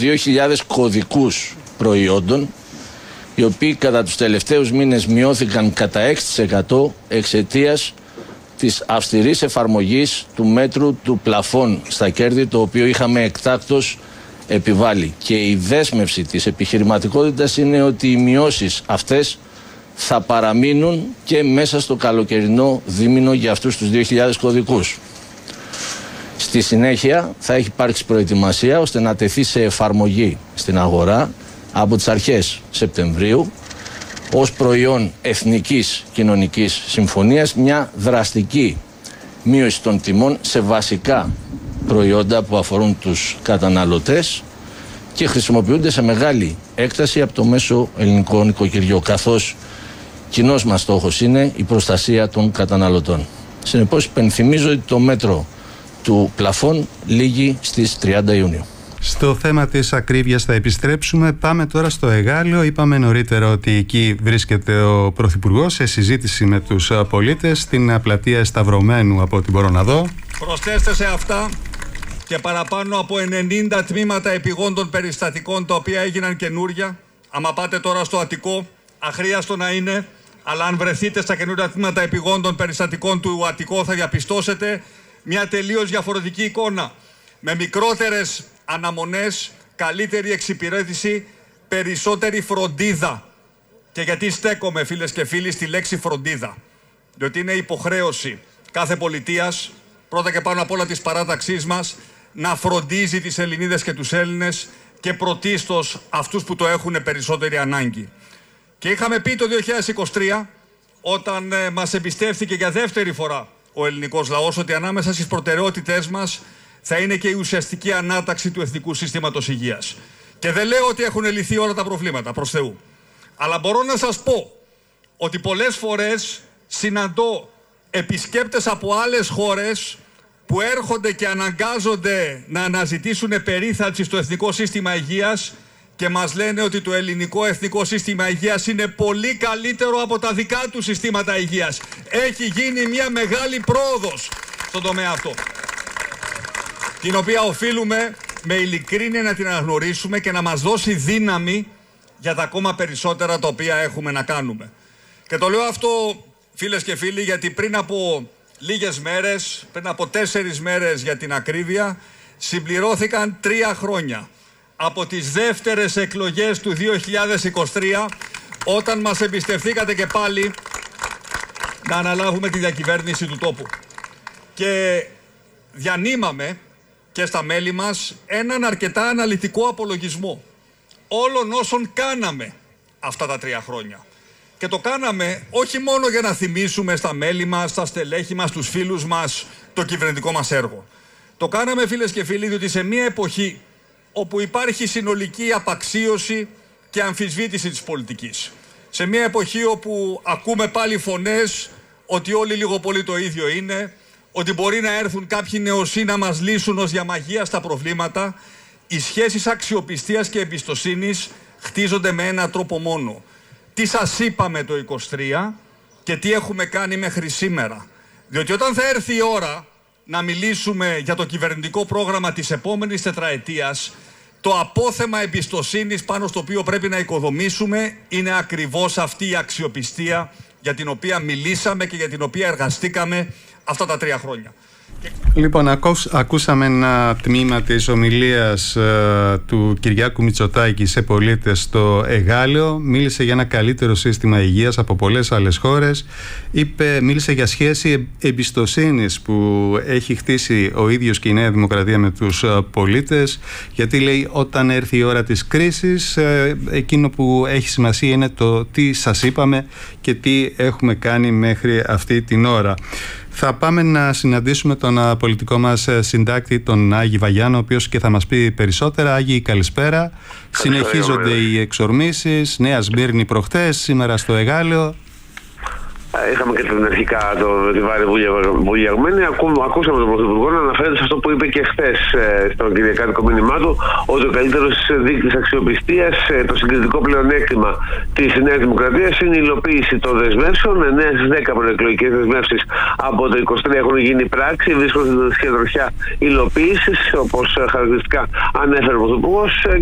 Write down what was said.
2.000 κωδικούς προϊόντων, οι οποίοι κατά τους τελευταίους μήνες μειώθηκαν κατά 6% εξαιτίας της αυστηρής εφαρμογής του μέτρου του πλαφών στα κέρδη, το οποίο είχαμε εκτάκτως επιβάλει. Και η δέσμευση της επιχειρηματικότητας είναι ότι οι μειώσεις αυτές θα παραμείνουν και μέσα στο καλοκαιρινό δίμηνο για αυτούς τους 2.000 κωδικούς. Στη συνέχεια θα έχει υπάρξει προετοιμασία ώστε να τεθεί σε εφαρμογή στην αγορά από τις αρχές Σεπτεμβρίου ως προϊόν εθνικής κοινωνικής συμφωνίας μια δραστική μείωση των τιμών σε βασικά προϊόντα που αφορούν τους καταναλωτές και χρησιμοποιούνται σε μεγάλη έκταση από το μέσο ελληνικό νοικοκυριό, καθώς κοινός μας στόχος είναι η προστασία των καταναλωτών. Συνεπώς, υπενθυμίζω ότι το μέτρο του πλαφών λήγει στις 30 Ιουνίου. Στο θέμα της ακρίβειας θα επιστρέψουμε. Πάμε τώρα στο Εγάλεο. Είπαμε νωρίτερα ότι εκεί βρίσκεται ο Πρωθυπουργός σε συζήτηση με τους πολίτες στην πλατεία Σταυρωμένου, από ό,τι μπορώ να δω. Προσθέστε σε αυτά και παραπάνω από 90 τμήματα επιγόντων περιστατικών, τα οποία έγιναν καινούρια. Άμα πάτε τώρα στο Αττικό, αχρίαστο να είναι, αλλά αν βρεθείτε στα καινούρια τμήματα επιγόντων περιστατικών του Αττικό, θα διαπιστώσετε μια τελείως διαφορετική εικόνα. Με μικρότερες αναμονές, καλύτερη εξυπηρέτηση, περισσότερη φροντίδα. Και γιατί στέκομαι, φίλες και φίλοι, στη λέξη φροντίδα? Διότι είναι υποχρέωση κάθε πολιτείας, πρώτα και πάνω απ' όλα της παράταξής μας, να φροντίζει τις Ελληνίδες και τους Έλληνες και πρωτίστως αυτούς που το έχουν περισσότερη ανάγκη. Και είχαμε πει το 2023, όταν μας εμπιστεύθηκε για δεύτερη φορά ο ελληνικός λαός, ότι ανάμεσα στις προτεραιότητές μας θα είναι και η ουσιαστική ανάταξη του Εθνικού Συστήματος Υγείας. Και δεν λέω ότι έχουν λυθεί όλα τα προβλήματα, προς Θεού. Αλλά μπορώ να σας πω ότι πολλές φορές συναντώ επισκέπτες από άλλες χώρες που έρχονται και αναγκάζονται να αναζητήσουν περίθαλψη στο Εθνικό Σύστημα Υγείας και μας λένε ότι το ελληνικό Εθνικό Σύστημα Υγείας είναι πολύ καλύτερο από τα δικά του συστήματα υγείας. Έχει γίνει μια μεγάλη πρόοδος στον τομέα αυτό, την οποία οφείλουμε με ειλικρίνεια να την αναγνωρίσουμε και να μας δώσει δύναμη για τα ακόμα περισσότερα τα οποία έχουμε να κάνουμε. Και το λέω αυτό, φίλες και φίλοι, γιατί πριν από λίγες μέρες, πριν από 4 μέρες για την ακρίβεια, συμπληρώθηκαν 3 χρόνια από τις δεύτερες εκλογές του 2023, όταν μας εμπιστευθήκατε και πάλι να αναλάβουμε τη διακυβέρνηση του τόπου. Και διανύμαμε και στα μέλη μας έναν αρκετά αναλυτικό απολογισμό όλων όσων κάναμε αυτά τα 3 χρόνια. Και το κάναμε όχι μόνο για να θυμίσουμε στα μέλη μας, στα στελέχη μας, στους φίλους μας το κυβερνητικό μας έργο. Το κάναμε, φίλες και φίλοι, διότι σε μια εποχή όπου υπάρχει συνολική απαξίωση και αμφισβήτηση της πολιτικής, σε μια εποχή όπου ακούμε πάλι φωνές ότι όλοι λίγο πολύ το ίδιο είναι, ότι μπορεί να έρθουν κάποιοι νεοσύ να μας λύσουν ως διαμαγεία στα προβλήματα, οι σχέσεις αξιοπιστίας και εμπιστοσύνης χτίζονται με έναν τρόπο μόνο. Τι σας είπαμε το 23 και τι έχουμε κάνει μέχρι σήμερα. Διότι όταν θα έρθει η ώρα να μιλήσουμε για το κυβερνητικό πρόγραμμα της επόμενης τετραετίας, το απόθεμα εμπιστοσύνης πάνω στο οποίο πρέπει να οικοδομήσουμε είναι ακριβώς αυτή η αξιοπιστία για την οποία μιλήσαμε και για την οποία εργαστήκαμε αυτά τα 3 χρόνια. Λοιπόν, ακούσαμε ένα τμήμα της ομιλίας του Κυριάκου Μητσοτάκη σε πολίτες στο Εγάλεο. Μίλησε για ένα καλύτερο σύστημα υγείας από πολλές άλλες χώρες. Μίλησε για σχέση εμπιστοσύνης που έχει χτίσει ο ίδιος και η Νέα Δημοκρατία με τους πολίτες, γιατί λέει όταν έρθει η ώρα της κρίσης, εκείνο που έχει σημασία είναι το τι σας είπαμε και τι έχουμε κάνει μέχρι αυτή την ώρα. Θα πάμε να συναντήσουμε τον πολιτικό μας συντάκτη, τον Άγη Βαγιάνο, ο οποίος και θα μας πει περισσότερα. Άγη, καλησπέρα. Συνεχίζονται οι εξορμήσεις, Νέα Σμύρνη προχτές, σήμερα στο Εγάλεο. Είχαμε και την αρχικά τη Βάρη βουλιαγμένη. Ακούσαμε τον Πρωθυπουργό να αναφέρεται σε αυτό που είπε και χθες στο κυριακάτικο μήνυμά του, ότι ο καλύτερος δείκτης αξιοπιστίας, το συγκριτικό πλεονέκτημα της Νέας Δημοκρατίας είναι η υλοποίηση των δεσμεύσεων. 9 στις 10 προεκλογικές δεσμεύσεις από το 23 έχουν γίνει πράξη, βρίσκονται στην σχεδροχιά υλοποίησης, όπως χαρακτηριστικά ανέφερε ο Πρωθυπουργός.